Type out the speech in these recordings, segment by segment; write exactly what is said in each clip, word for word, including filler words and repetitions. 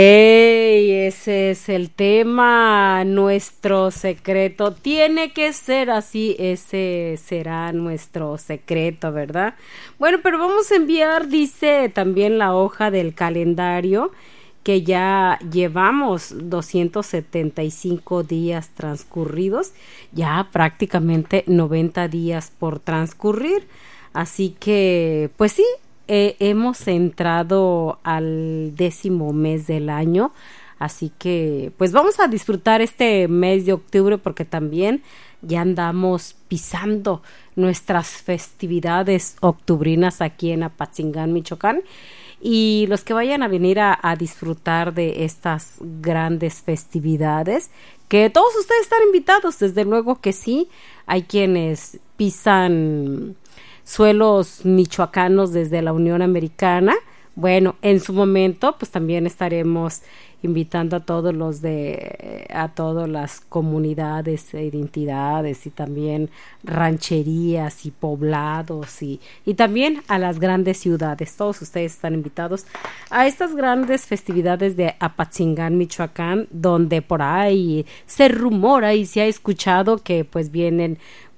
Ey, ese es el tema, nuestro secreto. Tiene que ser así, ese será nuestro secreto, ¿verdad? Bueno, pero vamos a enviar, dice también la hoja del calendario, que ya llevamos doscientos setenta y cinco días transcurridos, ya prácticamente noventa días por transcurrir. Así que, pues sí. Eh, hemos entrado al décimo mes del año, así que pues vamos a disfrutar este mes de octubre porque también ya andamos pisando nuestras festividades octubrinas aquí en Apatzingán, Michoacán. Y los que vayan a venir a, a disfrutar de estas grandes festividades, que todos ustedes están invitados, desde luego que sí. Hay quienes pisan suelos michoacanos desde la Unión Americana. Bueno, en su momento pues también estaremos invitando a todos los de a todas las comunidades e identidades y también rancherías y poblados y, y también a las grandes ciudades. Todos ustedes están invitados a estas grandes festividades de Apatzingán, Michoacán, donde por ahí se rumora y se ha escuchado que pues vienen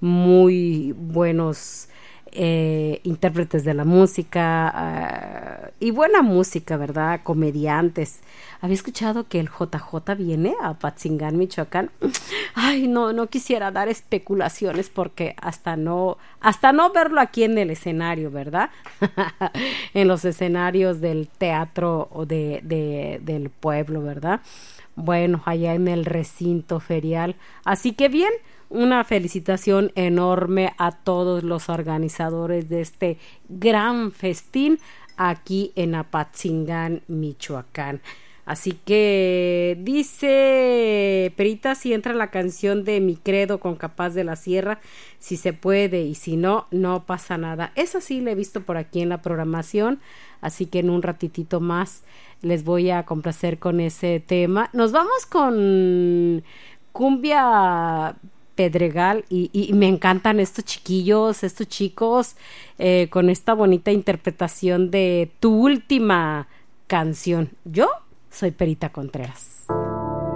muy buenos Eh, intérpretes de la música uh, y buena música, ¿verdad? Comediantes. Había escuchado que el J J viene a Apatzingán, Michoacán. Ay, no, no quisiera dar especulaciones porque hasta no, hasta no verlo aquí en el escenario, ¿verdad? En los escenarios del teatro o de, de, del pueblo, ¿verdad? Bueno, allá en el recinto ferial. Así que bien, una felicitación enorme a todos los organizadores de este gran festín aquí en Apatzingán, Michoacán. Así que dice Perita, si entra la canción de Mi Credo con Capaz de la Sierra, si se puede, y si no, no pasa nada. Esa sí la he visto por aquí en la programación, así que en un ratitito más les voy a complacer con ese tema. Nos vamos con cumbia Pedregal y, y me encantan estos chiquillos, estos chicos eh, con esta bonita interpretación de Tu Última Canción. Yo soy Perita Contreras.